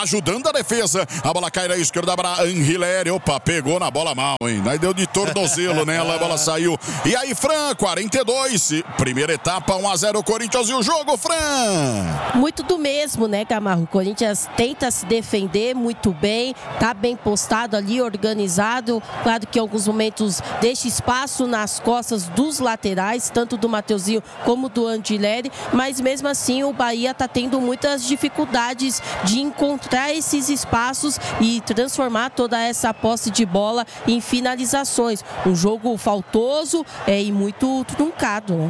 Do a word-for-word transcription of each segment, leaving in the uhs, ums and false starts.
ajudando a defesa. A bola cai na esquerda para Angileri. Opa, pegou na bola mal, hein? Aí deu de tornozelo nela, a bola saiu. E aí, Fran, quarenta e dois. Primeira etapa, um a zero Corinthians e o jogo, Fran. Muito do mesmo, né, Gamarro? O Corinthians tenta se defender muito bem, tá bem postado ali, organizado. Claro que em alguns momentos deixa espaço nas costas dos laterais, tanto do Mateuzinho como do Angileri, mas mesmo assim o Bahia tá tendo muitas dificuldades de encontrar esses espaços e transformar toda essa posse de bola em finalizações. Um jogo faltoso é, e muito truncado, né?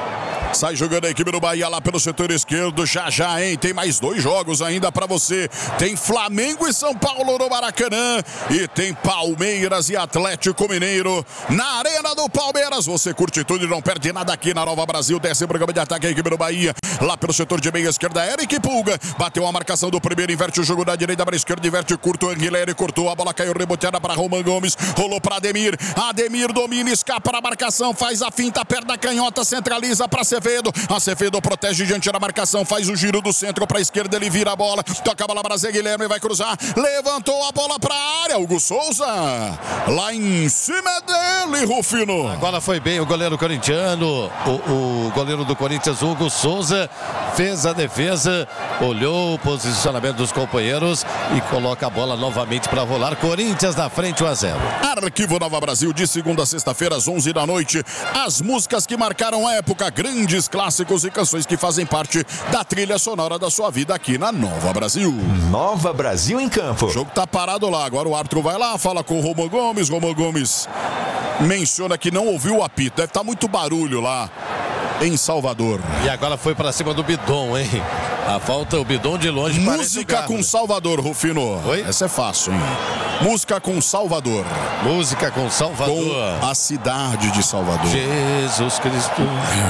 Sai jogando a equipe do Bahia lá pelo setor esquerdo. Já já, hein? Tem mais dois jogos ainda pra você. Tem Flamengo e São Paulo no Maracanã. E tem Palmeiras e Atlético Mineiro na Arena do Palmeiras. Você curte tudo e não perde nada aqui na Nova Brasil. Desce o programa de ataque a equipe do Bahia. Lá pelo setor de meia esquerda, Eric Pulga. Bateu a marcação do primeiro, inverte o jogo da direita para a esquerda, inverte curto. Angileri cortou, a bola caiu reboteada para Roman Gomes. Rolou para Ademir. Ademir domina, escapa na marcação, faz a finta, perna canhota, centraliza para Acevedo. Acevedo protege diante da marcação, faz o giro do centro para a esquerda, ele vira a bola, toca a bola para Zé Guilherme, vai cruzar, levantou a bola para a área, Hugo Souza, lá em cima dele, Rufino. Agora foi bem o goleiro corintiano, o, o goleiro do Corinthians, Hugo Souza, fez a defesa, olhou o posicionamento dos companheiros e coloca a bola novamente para rolar. Corinthians na frente, um a zero. Arquivo Nova Brasil, de segunda a sexta-feira, às onze da noite, as músicas que marcaram a época, grandes clássicos e canções que fazem parte da trilha sonora da sua vida aqui na Nova Brasil. Nova Brasil em campo. O jogo tá parado lá, agora o árbitro vai lá, fala com o Roman Gomes, Roman Gomes menciona que não ouviu o apito, deve estar muito barulho lá em Salvador. E agora foi para cima do Bidon, hein? A falta, o Bidon de longe. Música com Salvador, Rufino. Oi? Essa é fácil, hein? Música com Salvador. Música com Salvador. Com a cidade de Salvador. Jesus Cristo.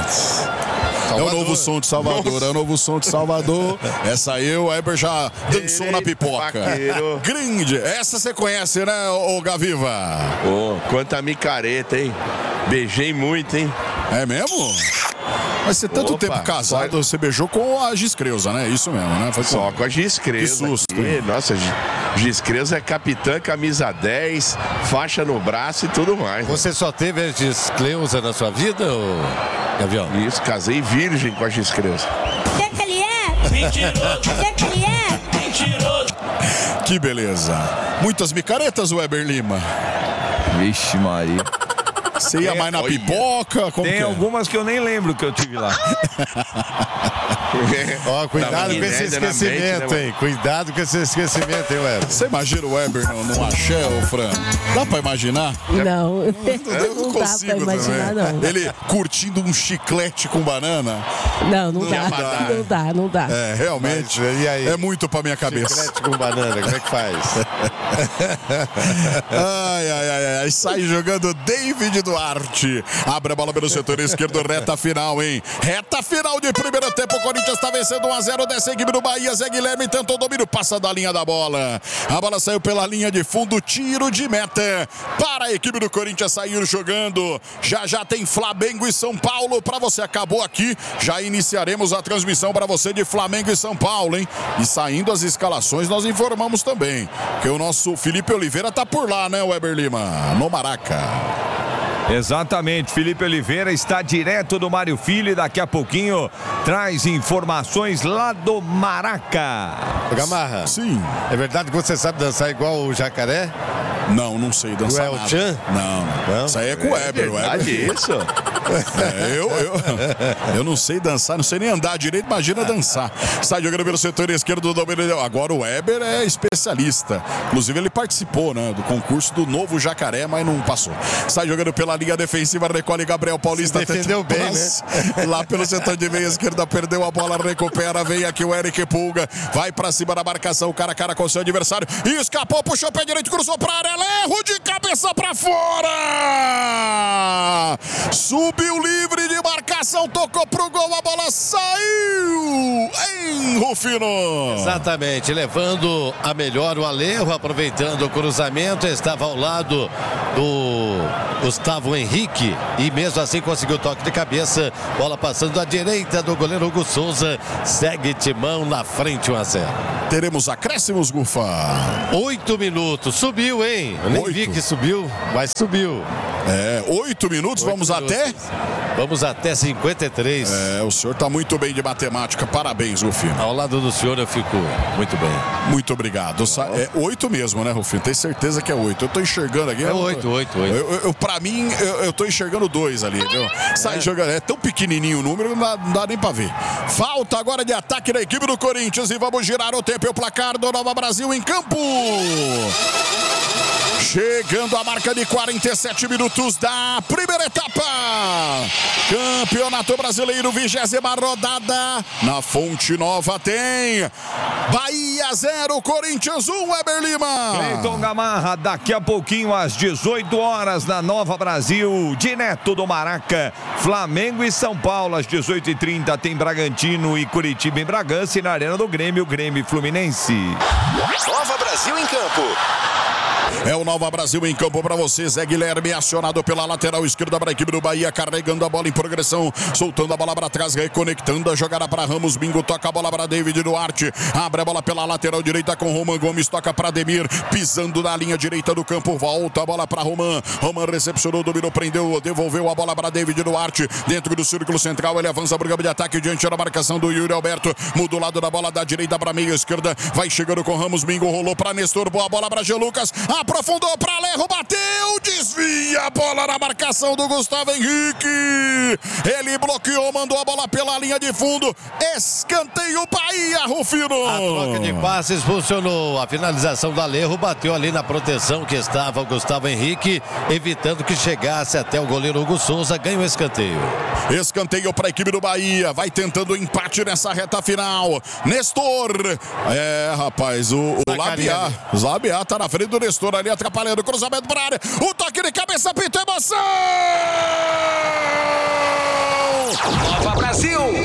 É o novo som de Salvador, Nossa. é o novo som de Salvador. Essa aí o Eber já dançou na pipoca. Paqueiro. Grande. Essa você conhece, né, ô Gaviva? Ô, oh, quanta micareta, hein? Beijei muito, hein? É mesmo? Mas você tanto Opa, tempo casado, só... você beijou com a Giscreusa, né? Isso mesmo, né? Foi só com, com a Giscreusa. Que susto. Aqui. Nossa, Giscreusa é capitã, camisa dez, faixa no braço e tudo mais. Você só teve a Giscreusa na sua vida, ou... Gavião? Isso, casei virgem com a Giscreusa. Você que ele é? Mentiroso. Você que ele é? Mentiroso. Que beleza. Muitas micaretas, Weber Lima? Vixe, Maria. Você ia é, mais na olha. pipoca? Como Tem que é? algumas que eu nem lembro que eu tive lá. Ó, oh, cuidado com esse esquecimento, mente, né, hein? Cuidado com esse esquecimento, hein, Weber? Você imagina o Weber no, no axé, ô Fran? Dá pra imaginar? Não. Não, eu não, não consigo dá pra imaginar, também. não. Ele curtindo um chiclete com banana. Não, não, não dá. dá. Não dá, não dá. É, realmente. Mas, e aí? É muito pra minha cabeça. Chiclete com banana, como é que faz? ai, ai, ai, ai. Sai jogando David Duarte. Abre a bola pelo setor esquerdo, reta final, hein? Reta final de primeiro tempo. O Corinthians está vencendo um a zero dessa equipe do Bahia. Zé Guilherme tentou domínio, passa da linha da bola. A bola saiu pela linha de fundo, tiro de meta para a equipe do Corinthians sair jogando. Já já tem Flamengo e São Paulo para você. Acabou aqui, já iniciaremos a transmissão para você de Flamengo e São Paulo, hein? E saindo as escalações, nós informamos também que o nosso Felipe Oliveira tá por lá, né, Weber Lima? No Maraca. Exatamente, Felipe Oliveira está direto do Mário Filho e daqui a pouquinho traz informações lá do Maraca. Gamarra, sim. É verdade que você sabe dançar igual o jacaré? Não, não sei dançar o nada. Chan? Não, não, isso aí é com o Weber. É verdade isso? É, eu, eu, eu não sei dançar, não sei nem andar direito, imagina dançar. Sai jogando pelo setor esquerdo do domínio. Agora o Weber é especialista. Inclusive ele participou, né, do concurso do novo jacaré, mas não passou. Sai jogando pela linha defensiva, recolhe Gabriel Paulista. Se defendeu bem, né? Lá pelo setor de meia esquerda, perdeu a bola, recupera, vem aqui o Eric Pulga, vai pra cima da marcação, cara a cara com o seu adversário, escapou, puxou o pé direito, cruzou pra área, erro de cabeça pra fora! Subiu livre de marcação. marcação, tocou pro gol, a bola saiu em Rufino. Exatamente, levando a melhor o Alejo, aproveitando o cruzamento, estava ao lado do Gustavo Henrique e mesmo assim conseguiu o toque de cabeça, bola passando à direita do goleiro Hugo Souza, segue Timão na frente, um a zero. Teremos acréscimos, Gufa. Oito minutos, subiu, hein? Eu nem Oito. vi que subiu, mas subiu. É, oito minutos, Oito vamos minutos. até... Vamos até cinquenta e três. É, o senhor tá muito bem de matemática, parabéns, Rufino. Ao lado do senhor eu fico muito bem. Muito obrigado. Sa- É oito mesmo, né, Rufino? Tem certeza que é oito. Eu tô enxergando aqui. É eu- oito, oito, oito. Eu, eu, eu- pra mim, eu, eu tô enxergando dois ali, viu? Sai jogando. É tão pequenininho o número, não dá, não dá nem pra ver. Falta agora de ataque da equipe do Corinthians e vamos girar o tempo e o placar do Nova Brasil em campo. Chegando a marca de quarenta e sete minutos da primeira etapa. Campeonato Brasileiro, vigésima rodada. Na Fonte Nova tem Bahia zero, Corinthians um, Weber Lima. Cleiton Gamarra, daqui a pouquinho às dezoito horas na Nova Brasil, direto do Maraca, Flamengo e São Paulo. Às dezoito e trinta tem Bragantino e Curitiba em Bragança e na Arena do Grêmio, Grêmio e Fluminense. Nova Brasil em campo. É o Nova Brasil em campo para você. Zé Guilherme acionado pela lateral esquerda para a equipe do Bahia, carregando a bola em progressão, soltando a bola para trás, reconectando a jogada para Ramos. Bingo toca a bola para David Duarte, abre a bola pela lateral direita com Roman Gomes, toca para Ademir, pisando na linha direita do campo, volta a bola para Roman. Roman recepcionou, dominou, prendeu, devolveu a bola para David Duarte, dentro do círculo central, ele avança para o campo de ataque diante da marcação do Yuri Alberto, muda o lado da bola da direita para meia esquerda, vai chegando com Ramos. Bingo rolou para Nestor, boa bola para G. Lucas, aprofundou para Alejo, bateu, desvia a bola na marcação do Gustavo Henrique. Ele bloqueou, mandou a bola pela linha de fundo. Escanteio Bahia, Rufino. A troca de passes funcionou. A finalização do Alejo bateu ali na proteção que estava o Gustavo Henrique, evitando que chegasse até o goleiro Hugo Souza. Ganha o escanteio. Escanteio para a equipe do Bahia. Vai tentando empate nessa reta final. Nestor. É, rapaz, o, o Labiá. O Labiá tá na frente do Nestor ali, atrapalhando. Cruzamento para a área. O toque de cabeça, pinta emoção! Nova Brasil.